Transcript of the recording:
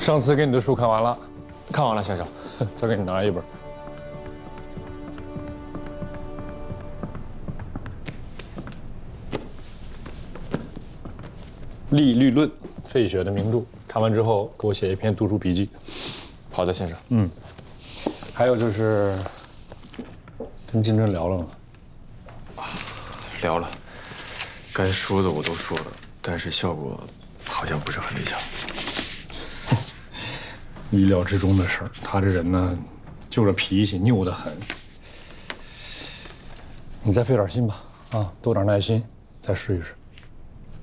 上次给你的书看完了， 看完了，先生。 再给你拿一本。《利率论》，费雪的名著。看完之后，给我写一篇读书笔记。 好的，先生。 还有就是，跟金针聊了吗？ 聊了，该说的我都说了，但是效果好像不是很理想。 意料之中的事儿。他这人呢，就这脾气拗得很。你再费点心吧，啊，多点耐心，再试一试。